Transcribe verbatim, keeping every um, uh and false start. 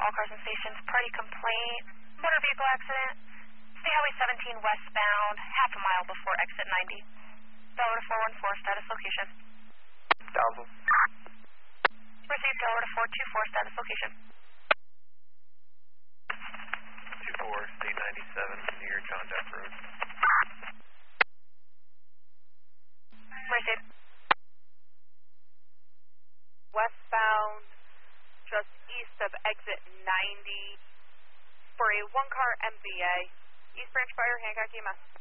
all cars and stations. Party complaint. Motor vehicle accident. State Highway seventeen westbound, half a mile before exit ninety. Delaware four one four, status location. Thousand. Received Delaware four two four, status location. two four, state ninety-seven, near John Depp Road. Received. Westbound, just east of exit ninety, for a one-car M V A. East Branch Fire, Hancock E M S.